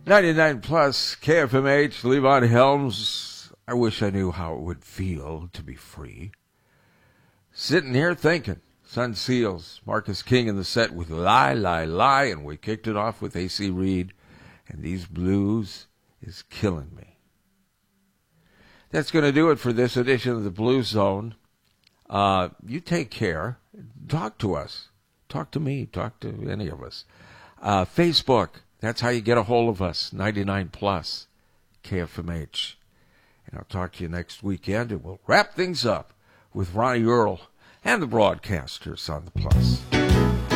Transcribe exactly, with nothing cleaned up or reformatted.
ninety-nine plus, K F M H, Levon Helms. I wish I knew how it would feel to be free. Sitting here thinking, Sun Seals, Marcus King in the set with Lie, Lie, Lie, and we kicked it off with A C Reed, and These Blues is Killing Me. That's going to do it for this edition of the Blues Zone. Uh, you take care. Talk to us. Talk to me. Talk to any of us. Uh, Facebook, that's how you get a hold of us, ninety-nine plus, K F M H. And I'll talk to you next weekend, and we'll wrap things up with Ronnie Earl and the broadcasters on the Plus.